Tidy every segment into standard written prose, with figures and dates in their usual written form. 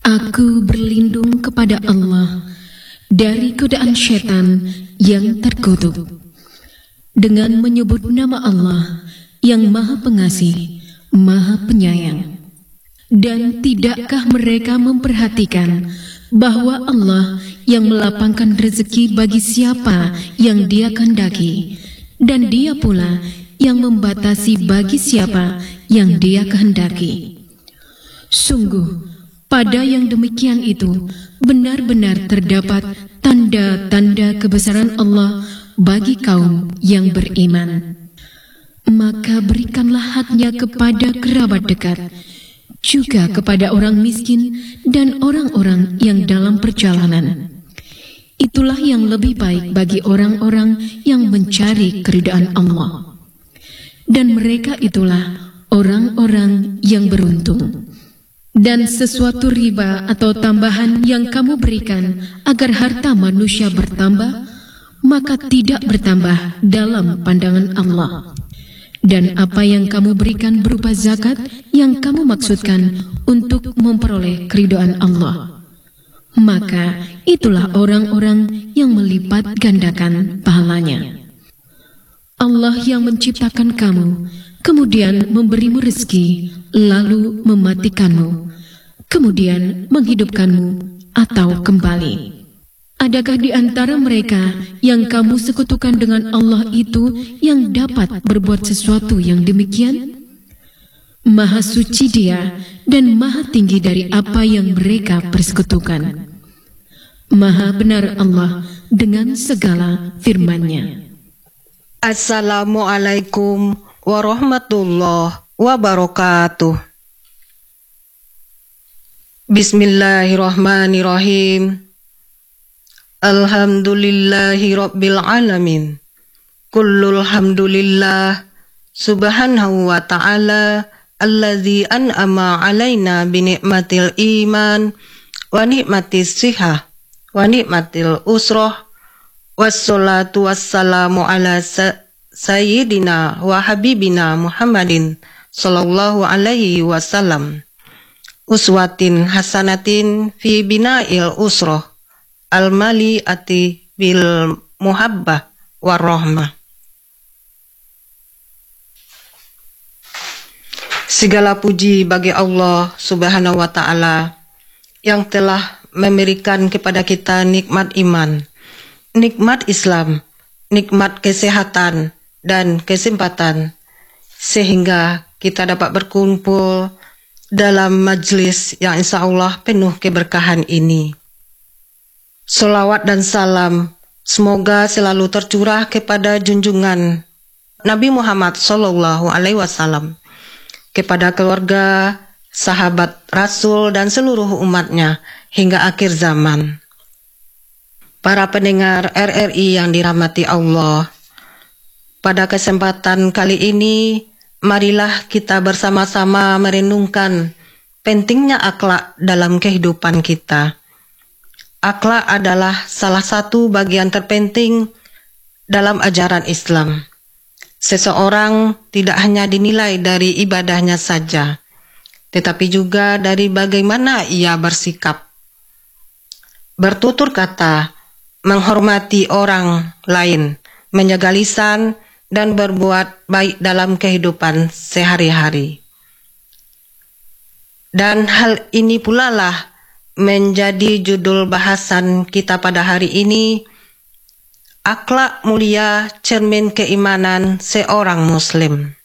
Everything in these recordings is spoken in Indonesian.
Aku berlindung kepada Allah dari godaan syaitan yang terkutuk. Dengan menyebut nama Allah yang Maha Pengasih, Maha Penyayang. Dan tidakkah mereka memperhatikan bahwa Allah yang melapangkan rezeki bagi siapa yang Dia kehendaki, dan Dia pula yang membatasi bagi siapa yang Dia kehendaki. Sungguh, pada yang demikian itu benar-benar terdapat tanda-tanda kebesaran Allah bagi kaum yang beriman. Maka berikanlah haknya kepada kerabat dekat, juga kepada orang miskin dan orang-orang yang dalam perjalanan. Itulah yang lebih baik bagi orang-orang yang mencari keridaan Allah. Dan mereka itulah orang-orang yang beruntung. Dan sesuatu riba atau tambahan yang kamu berikan agar harta manusia bertambah, maka tidak bertambah dalam pandangan Allah. Dan apa yang kamu berikan berupa zakat yang kamu maksudkan untuk memperoleh keridhaan Allah, maka itulah orang-orang yang melipat gandakan pahalanya. Allah yang menciptakan kamu, kemudian memberimu rezeki, lalu mematikanmu, kemudian menghidupkanmu atau kembali. Adakah di antara mereka yang kamu sekutukan dengan Allah itu yang dapat berbuat sesuatu yang demikian? Maha suci Dia dan maha tinggi dari apa yang mereka persekutukan. Maha benar Allah dengan segala firman-Nya. Assalamualaikum warahmatullahi wabarakatuh. Bismillahirrahmanirrahim. Alhamdulillahi rabbil alamin. Kullul hamdulillah subhanahu wa ta'ala alladzi an'ama alaina binikmatil iman wa nikmatis sihah wa nikmatil usrah. Wassalatu wassalamu ala sayyidina wa habibina Muhammadin sallallahu alaihi wasallam. Uswatin hasanatin fi bina'il usrah al-mali ati bil muhabbah warahmah. Segala puji bagi Allah subhanahu wa ta'ala yang telah memberikan kepada kita nikmat iman, nikmat Islam, nikmat kesehatan dan kesempatan, sehingga kita dapat berkumpul dalam majlis yang insya Allah penuh keberkahan ini. Salawat dan salam semoga selalu tercurah kepada junjungan Nabi Muhammad SAW, kepada keluarga, sahabat Rasul dan seluruh umatnya hingga akhir zaman. Para pendengar RRI yang dirahmati Allah, pada kesempatan kali ini marilah kita bersama-sama merenungkan pentingnya akhlak dalam kehidupan kita. Akhlak adalah salah satu bagian terpenting dalam ajaran Islam. Seseorang tidak hanya dinilai dari ibadahnya saja, tetapi juga dari bagaimana ia bersikap, bertutur kata, menghormati orang lain, menjaga lisan, dan berbuat baik dalam kehidupan sehari-hari. Dan hal ini pula lah menjadi judul bahasan kita pada hari ini, akhlak mulia cermin keimanan seorang muslim.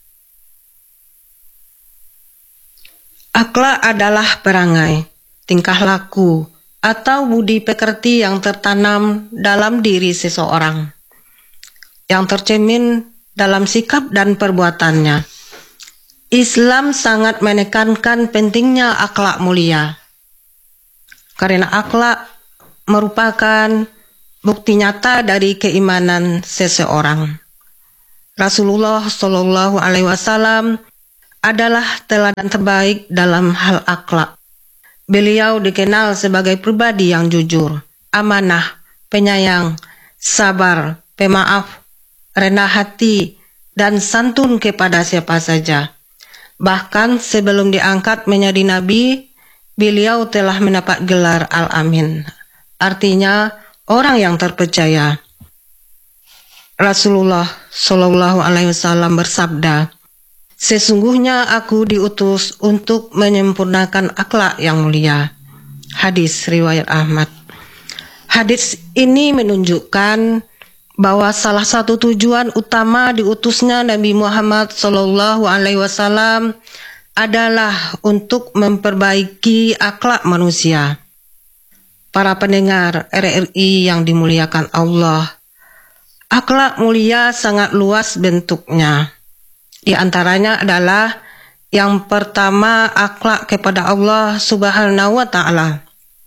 Akhlak adalah perangai, tingkah laku, atau budi pekerti yang tertanam dalam diri seseorang, yang tercermin dalam sikap dan perbuatannya. Islam sangat menekankan pentingnya akhlak mulia, karena akhlak merupakan bukti nyata dari keimanan seseorang. Rasulullah SAW adalah teladan terbaik dalam hal akhlak. Beliau dikenal sebagai pribadi yang jujur, amanah, penyayang, sabar, pemaaf, rendah hati, dan santun kepada siapa saja. Bahkan sebelum diangkat menjadi nabi, beliau telah mendapat gelar Al-Amin, artinya orang yang terpercaya. Rasulullah Shallallahu Alaihi Wasallam bersabda, "Sesungguhnya aku diutus untuk menyempurnakan akhlak yang mulia." Hadis riwayat Ahmad. Hadis ini menunjukkan bahwa salah satu tujuan utama diutusnya Nabi Muhammad Shallallahu Alaihi Wasallam adalah untuk memperbaiki akhlak manusia. Para pendengar RRI yang dimuliakan Allah, akhlak mulia sangat luas bentuknya. Di antaranya adalah yang pertama, akhlak kepada Allah Subhanahu wa Ta'ala.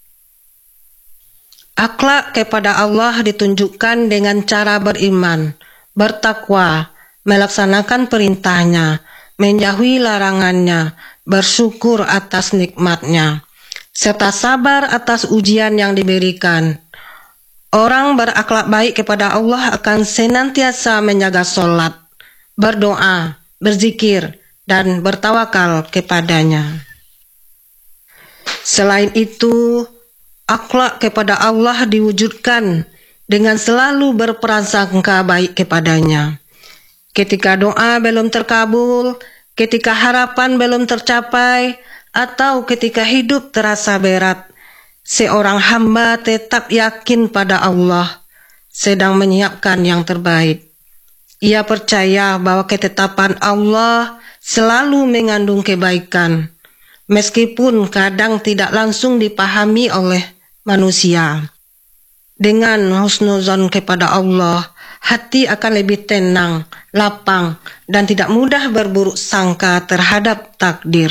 Akhlak kepada Allah ditunjukkan dengan cara beriman, bertakwa, melaksanakan perintahnya, menjauhi larangannya, bersyukur atas nikmatnya, serta sabar atas ujian yang diberikan. Orang berakhlak baik kepada Allah akan senantiasa menjaga sholat, berdoa, berzikir, dan bertawakal kepadanya. Selain itu, akhlak kepada Allah diwujudkan dengan selalu berprasangka baik kepadanya. Ketika doa belum terkabul, ketika harapan belum tercapai, atau ketika hidup terasa berat, seorang hamba tetap yakin pada Allah sedang menyiapkan yang terbaik. Ia percaya bahwa ketetapan Allah selalu mengandung kebaikan, meskipun kadang tidak langsung dipahami oleh manusia. Dengan husnuzon kepada Allah, hati akan lebih tenang, lapang, dan tidak mudah berburuk sangka terhadap takdir.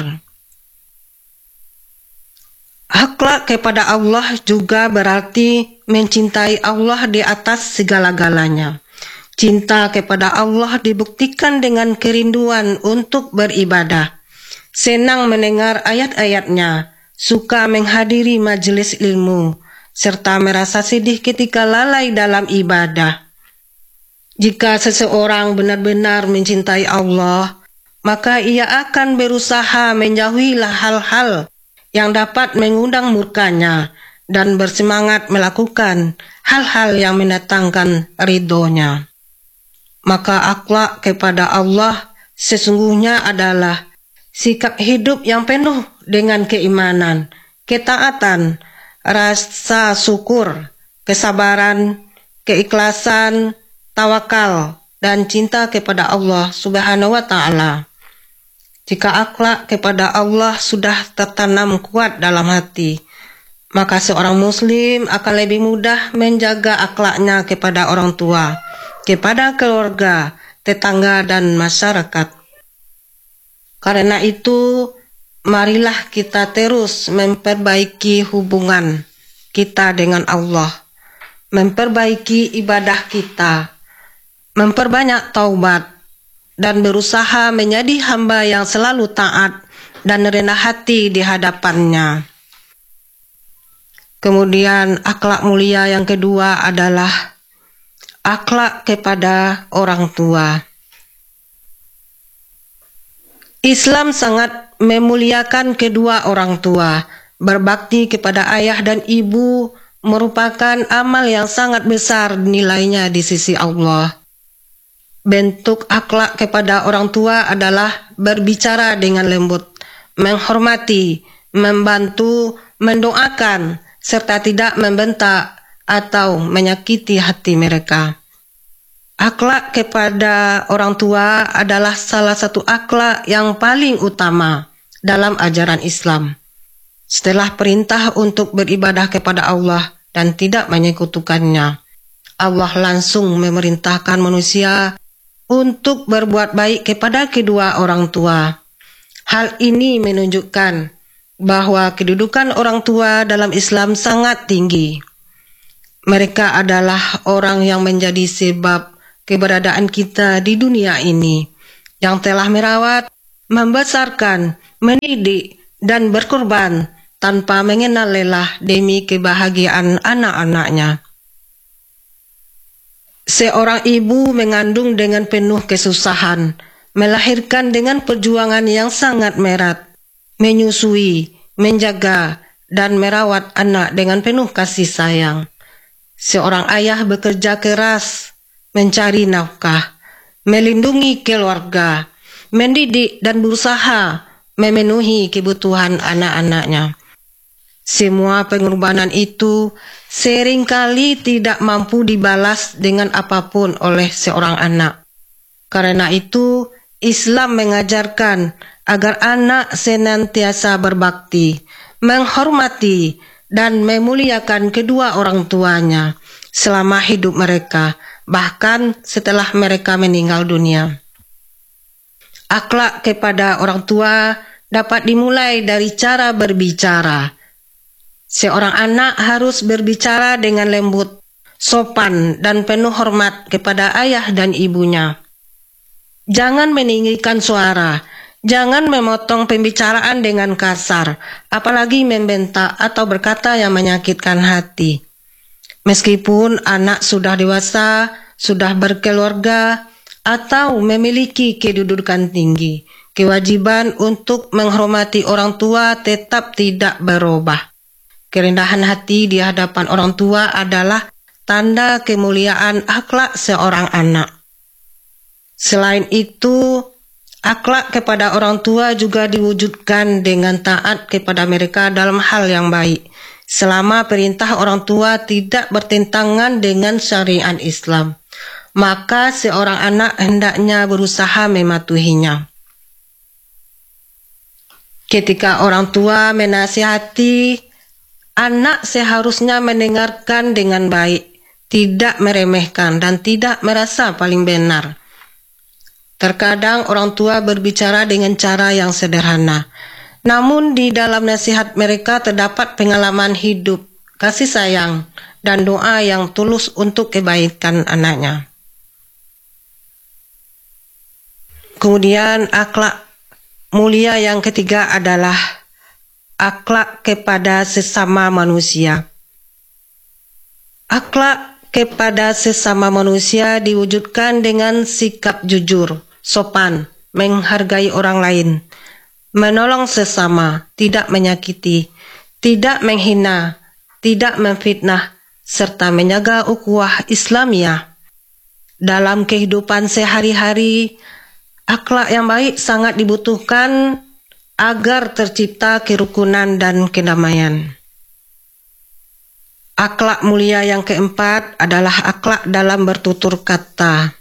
Akhlak kepada Allah juga berarti mencintai Allah di atas segala-galanya. Cinta kepada Allah dibuktikan dengan kerinduan untuk beribadah, senang mendengar ayat-ayatnya, suka menghadiri majelis ilmu, serta merasa sedih ketika lalai dalam ibadah. Jika seseorang benar-benar mencintai Allah, maka ia akan berusaha menjauhi hal-hal yang dapat mengundang murkanya dan bersemangat melakukan hal-hal yang mendatangkan ridhonya. Maka akhlak kepada Allah sesungguhnya adalah sikap hidup yang penuh dengan keimanan, ketaatan, rasa syukur, kesabaran, keikhlasan, tawakal, dan cinta kepada Allah Subhanahu wa Ta'ala. Jika akhlak kepada Allah sudah tertanam kuat dalam hati, maka seorang muslim akan lebih mudah menjaga akhlaknya kepada orang tua, kepada keluarga, tetangga, dan masyarakat. Karena itu, marilah kita terus memperbaiki hubungan kita dengan Allah, memperbaiki ibadah kita, memperbanyak taubat, dan berusaha menjadi hamba yang selalu taat dan rendah hati di hadapannya. Kemudian akhlak mulia yang kedua adalah akhlak kepada orang tua. Islam sangat memuliakan kedua orang tua. Berbakti kepada ayah dan ibu merupakan amal yang sangat besar nilainya di sisi Allah. Bentuk akhlak kepada orang tua adalah berbicara dengan lembut, menghormati, membantu, mendoakan, serta tidak membentak atau menyakiti hati mereka. Akhlak kepada orang tua adalah salah satu akhlak yang paling utama dalam ajaran Islam. Setelah perintah untuk beribadah kepada Allah dan tidak menyekutukannya, Allah langsung memerintahkan manusia untuk berbuat baik kepada kedua orang tua. Hal ini menunjukkan bahwa kedudukan orang tua dalam Islam sangat tinggi. Mereka adalah orang yang menjadi sebab keberadaan kita di dunia ini, yang telah merawat, membesarkan, mendidik, dan berkorban tanpa mengenal lelah demi kebahagiaan anak-anaknya. Seorang ibu mengandung dengan penuh kesusahan, melahirkan dengan perjuangan yang sangat berat, menyusui, menjaga dan merawat anak dengan penuh kasih sayang. Seorang ayah bekerja keras, mencari nafkah, melindungi keluarga, mendidik dan berusaha memenuhi kebutuhan anak-anaknya. Semua pengorbanan itu seringkali tidak mampu dibalas dengan apapun oleh seorang anak. Karena itu, Islam mengajarkan agar anak senantiasa berbakti, menghormati, dan memuliakan kedua orang tuanya selama hidup mereka, bahkan setelah mereka meninggal dunia. Akhlak kepada orang tua dapat dimulai dari cara berbicara. Seorang anak harus berbicara dengan lembut, sopan, dan penuh hormat kepada ayah dan ibunya. Jangan meninggikan suara, jangan memotong pembicaraan dengan kasar, apalagi membentak atau berkata yang menyakitkan hati. Meskipun anak sudah dewasa, sudah berkeluarga, atau memiliki kedudukan tinggi, kewajiban untuk menghormati orang tua tetap tidak berubah. Kerendahan hati di hadapan orang tua adalah tanda kemuliaan akhlak seorang anak. Selain itu, akhlak kepada orang tua juga diwujudkan dengan taat kepada mereka dalam hal yang baik, selama perintah orang tua tidak bertentangan dengan syariat Islam. Maka seorang anak hendaknya berusaha mematuhinya. Ketika orang tua menasihati, anak seharusnya mendengarkan dengan baik, tidak meremehkan dan tidak merasa paling benar. Terkadang orang tua berbicara dengan cara yang sederhana, namun di dalam nasihat mereka terdapat pengalaman hidup, kasih sayang, dan doa yang tulus untuk kebaikan anaknya. Kemudian akhlak mulia yang ketiga adalah akhlak kepada sesama manusia. Akhlak kepada sesama manusia diwujudkan dengan sikap jujur, sopan, menghargai orang lain, menolong sesama, tidak menyakiti, tidak menghina, tidak memfitnah, serta menjaga ukhuwah Islamiyah. Dalam kehidupan sehari-hari, akhlak yang baik sangat dibutuhkan agar tercipta kerukunan dan kedamaian. Akhlak mulia yang keempat adalah akhlak dalam bertutur kata.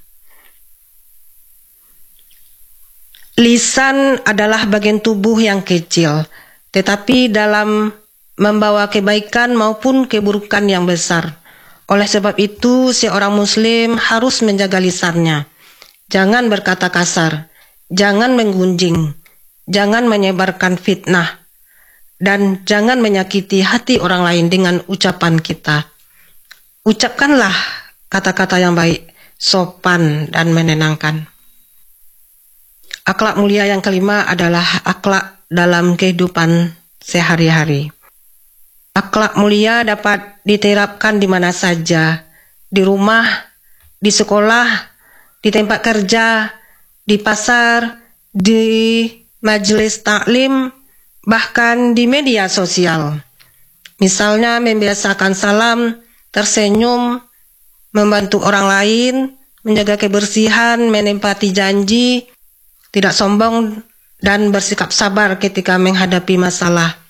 Lisan adalah bagian tubuh yang kecil, tetapi dalam membawa kebaikan maupun keburukan yang besar. Oleh sebab itu, seorang muslim harus menjaga lisannya. Jangan berkata kasar, jangan menggunjing, jangan menyebarkan fitnah, dan jangan menyakiti hati orang lain dengan ucapan kita. Ucapkanlah kata-kata yang baik, sopan, dan menenangkan. Akhlak mulia yang kelima adalah akhlak dalam kehidupan sehari-hari. Akhlak mulia dapat diterapkan di mana saja, di rumah, di sekolah, di tempat kerja, di pasar, di majelis taklim, bahkan di media sosial. Misalnya membiasakan salam, tersenyum, membantu orang lain, menjaga kebersihan, menepati janji, tidak sombong, dan bersikap sabar ketika menghadapi masalah.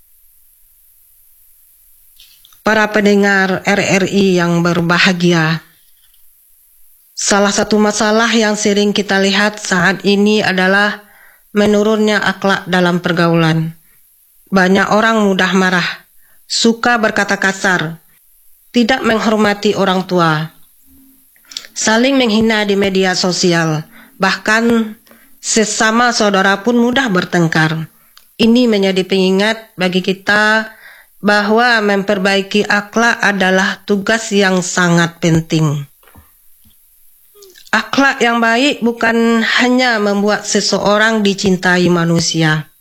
Para pendengar RRI yang berbahagia, salah satu masalah yang sering kita lihat saat ini adalah menurunnya akhlak dalam pergaulan. Banyak orang mudah marah, suka berkata kasar, tidak menghormati orang tua, saling menghina di media sosial, bahkan sesama saudara pun mudah bertengkar. Ini menjadi pengingat bagi kita bahwa memperbaiki akhlak adalah tugas yang sangat penting. Akhlak yang baik bukan hanya membuat seseorang dicintai manusia,